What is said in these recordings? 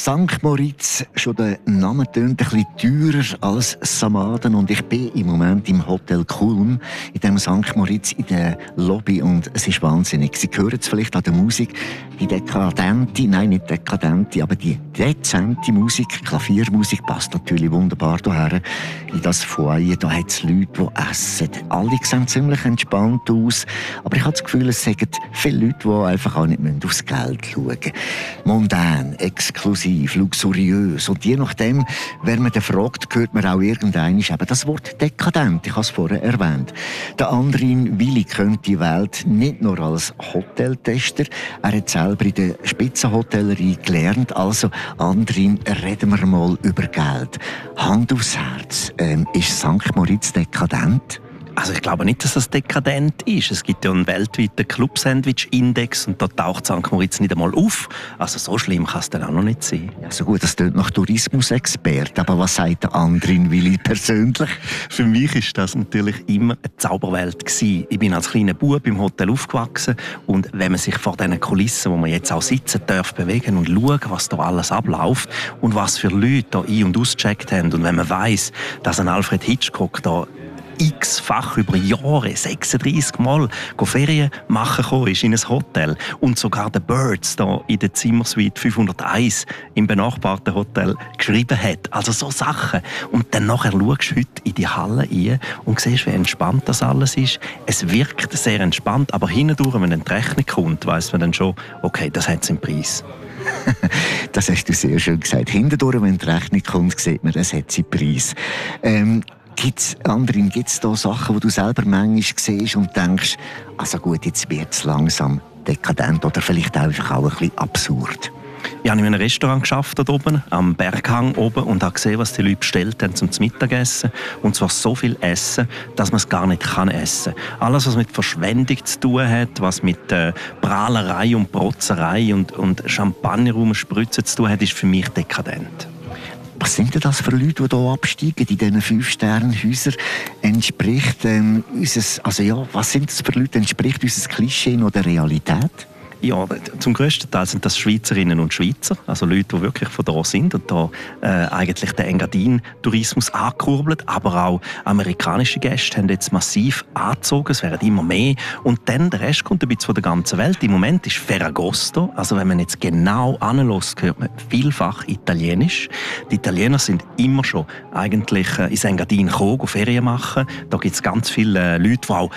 St. Moritz, schon der Name tönt ein bisschen teurer als Samaden und ich bin im Moment im Hotel Kulm, in dem St. Moritz in der Lobby und es ist wahnsinnig. Sie hören es vielleicht an der Musik, die dekadente, nein nicht dekadente, aber die dezente Musik, Klaviermusik passt natürlich wunderbar hierher. In das Foyer, da hat es Leute, die essen. Alle sehen ziemlich entspannt aus, aber ich habe das Gefühl, es sind viele Leute, die einfach auch nicht aufs Geld schauen müssen. Mondän, exklusiv, luxuriös und je nachdem, wer man dann fragt, hört man auch irgendwann eben das Wort dekadent. Ich habe es vorher erwähnt. Der Andrin Willi kennt die Welt nicht nur als Hoteltester, er hat selber in der Spitzenhotellerie gelernt. Also Andrin, reden wir mal über Geld. Hand aufs Herz, ist St. Moritz dekadent? Also ich glaube nicht, dass das dekadent ist. Es gibt ja einen weltweiten Club-Sandwich-Index und da taucht St. Moritz nicht einmal auf. Also so schlimm kann es dann auch noch nicht sein. Ja, so gut, das klingt nach Tourismusexpert. Aber was sagt der Andrin Willi persönlich? Für mich ist das natürlich immer eine Zauberwelt gewesen. Ich bin als kleiner Bub im Hotel aufgewachsen und wenn man sich vor diesen Kulissen, wo man jetzt auch sitzen darf, bewegen und schauen, was da alles abläuft und was für Leute da ein- und ausgecheckt haben und wenn man weiss, dass ein Alfred Hitchcock da x-fach über Jahre, 36 Mal Ferien machen gekommen ist in ein Hotel und sogar der Birds da in der Zimmersuite 501 im benachbarten Hotel geschrieben hat. Also so Sachen. Und dann nachher schaust du heute in die Halle rein und siehst, wie entspannt das alles ist. Es wirkt sehr entspannt, aber hindurch, wenn dann die Rechnung kommt, weiss man dann schon, okay, das hat seinen Preis. Das hast du sehr schön gesagt. Hindurch, wenn die Rechnung kommt, sieht man, es hat seinen Preis. Gibt's da Sachen, die du selber manchmal siehst und denkst, also gut, jetzt wird es langsam dekadent oder vielleicht einfach auch ein bisschen absurd? Ich habe in einem Restaurant gearbeitet, dort oben, am Berghang oben, und habe gesehen, was die Leute bestellt haben zum Mittagessen. Und zwar so viel Essen, dass man es gar nicht essen kann. Alles, was mit Verschwendung zu tun hat, was mit Prahlerei und Protzerei und Champagner rumspritzen zu tun hat, ist für mich dekadent. Was sind denn das für Leute, die hier absteigen, in diesen 5-Sterne-Häusern? Was sind das für Leute? Entspricht unser Klischee noch der Realität? Ja, zum grössten Teil sind das Schweizerinnen und Schweizer, also Leute, die wirklich von da sind und da eigentlich den Engadin-Tourismus angekurbelt, aber auch amerikanische Gäste haben jetzt massiv angezogen, es werden immer mehr und dann der Rest kommt ein bisschen von der ganzen Welt. Im Moment ist Ferragosto, also wenn man jetzt genau anhört, hört man vielfach Italienisch. Die Italiener sind immer schon eigentlich ins Engadin gekommen, Ferien machen. Da gibt es ganz viele Leute, die auch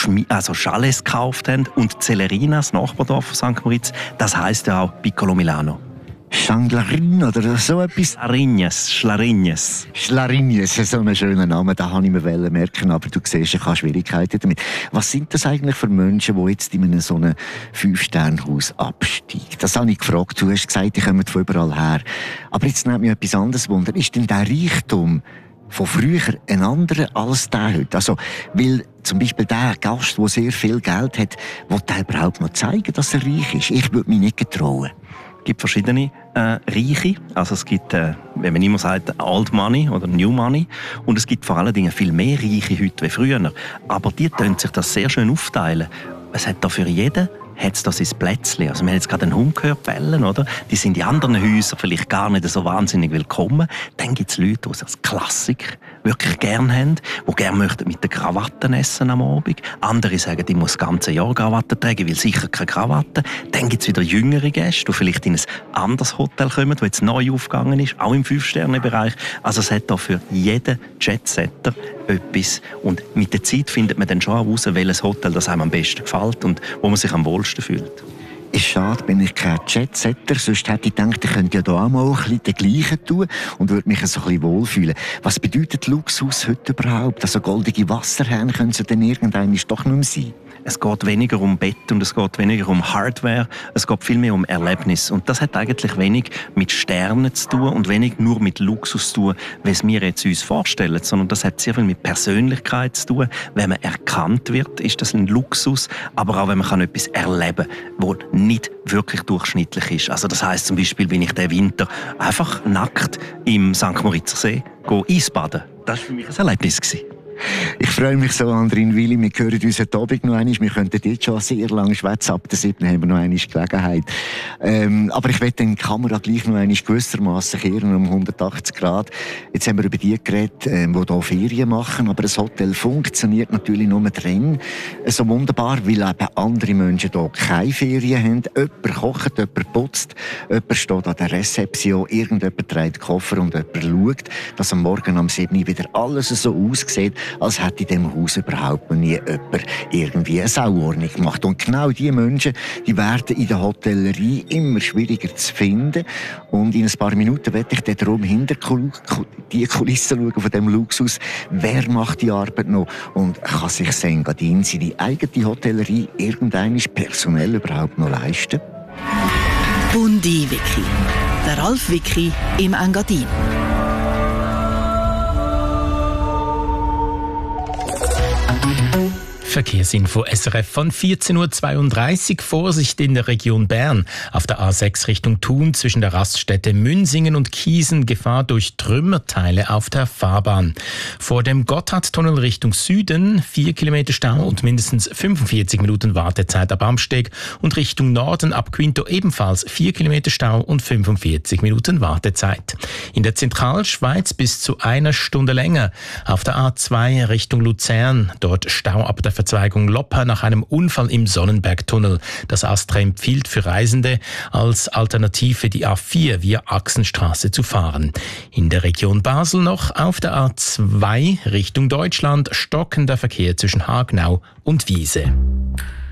Chalets gekauft haben und Celerina, das Nachbardorf von St. Moritz, das heisst ja auch Piccolo Milano. Changlarin oder so etwas? Schlarignes. Schlarignes, so ein schöner Name, den wollte ich mir merken, aber du siehst, ich habe Schwierigkeiten damit. Was sind das eigentlich für Menschen, die jetzt in einem so einem 5-Sterne-Haus absteigen? Das habe ich gefragt, du hast gesagt, die kommen von überall her. Aber jetzt nimmt mich etwas anderes Wunder. Ist denn der Reichtum von früher ein anderer als der heute? Also, weil zum Beispiel der Gast, der sehr viel Geld hat, will der überhaupt noch zeigen, dass er reich ist? Ich würde mich nicht getrauen. Es gibt verschiedene Reiche. Also es gibt, wenn man immer sagt, Old Money oder New Money. Und es gibt vor allen Dingen viel mehr Reiche heute wie früher. Aber die können sich das sehr schön aufteilen. Es hat da für jeden hat es da sein Plätzchen. Also wir haben jetzt gerade einen Hund gehört bellen, oder? Die sind in anderen Häusern vielleicht gar nicht so wahnsinnig willkommen. Dann gibt es Leute, die es als Klassiker wirklich gerne haben, die gerne möchten mit den Krawatten essen am Abend. Andere sagen, ich muss das ganze Jahr Krawatten tragen, weil sicher keine Krawatten. Dann gibt es wieder jüngere Gäste, die vielleicht in ein anderes Hotel kommen, das jetzt neu aufgegangen ist, auch im 5-Sterne-Bereich. Also es hat da für jeden Jetsetter etwas. Und mit der Zeit findet man dann schon heraus, welches Hotel das einem am besten gefällt und wo man sich am wohlsten fühlt. Ist schade, bin ich kein Jetsetter, sonst hätte ich gedacht, ich könnte ja da auch mal ein bisschen den Gleichen tun und würde mich so ein bisschen wohlfühlen. Was bedeutet Luxus heute überhaupt? Also goldige Wasserhähne können sie dann irgendwann doch nicht mehr sein? Es geht weniger um Bett und es geht weniger um Hardware, es geht viel mehr um Erlebnis. Und das hat eigentlich wenig mit Sternen zu tun und wenig nur mit Luxus zu tun, wie es wir jetzt uns vorstellen, sondern das hat sehr viel mit Persönlichkeit zu tun. Wenn man erkannt wird, ist das ein Luxus, aber auch wenn man etwas erleben kann, das nicht wirklich durchschnittlich ist. Also das heisst zum Beispiel, bin ich den Winter einfach nackt im St. Moritzer See Eisbaden. Das war für mich ein Erlebnis. Ich freue mich so, Andrin Willi. Wir hören uns heute Abend noch einmal. Wir könnten jetzt schon sehr lange schwätzen. Ab der 7. haben wir noch einmal Gelegenheit. Aber ich möchte die Kamera gleich noch einmal gewissermassen kehren um 180 Grad. Jetzt haben wir über die geredet, die hier Ferien machen. Aber das Hotel funktioniert natürlich nur drin. So wunderbar, weil eben andere Menschen hier keine Ferien haben. Jemand kocht, jemand putzt, jemand steht an der Rezeption, irgendjemand trägt Koffer und jemand schaut, dass am Morgen am 7. wieder alles so aussieht, als hätte in diesem Haus überhaupt noch nie jemand irgendwie eine Sauordnung gemacht. Und genau diese Menschen, die werden in der Hotellerie immer schwieriger zu finden. Und in ein paar Minuten werde ich dann darum hinter die Kulissen schauen von diesem Luxus. Wer macht die Arbeit noch? Und kann sich Engadin seine eigene Hotellerie irgendwann personell überhaupt noch leisten? Bundi-Wiki. Der Ralf Wiki im Engadin. Verkehrsinfo SRF von 14.32 Uhr. Vorsicht in der Region Bern. Auf der A6 Richtung Thun zwischen der Raststätte Münsingen und Kiesen Gefahr durch Trümmerteile auf der Fahrbahn. Vor dem Gotthardtunnel Richtung Süden 4 Kilometer Stau und mindestens 45 Minuten Wartezeit ab Amsteg. Und Richtung Norden ab Quinto ebenfalls 4 Kilometer Stau und 45 Minuten Wartezeit. In der Zentralschweiz bis zu 1 Stunde länger. Auf der A2 Richtung Luzern. Dort Stau ab der Verzweigung Loppa nach einem Unfall im Sonnenbergtunnel. Das ASTRA empfiehlt für Reisende als Alternative die A4 via Axenstraße zu fahren. In der Region Basel noch auf der A2 Richtung Deutschland stockender Verkehr zwischen Hagenau und Wiese.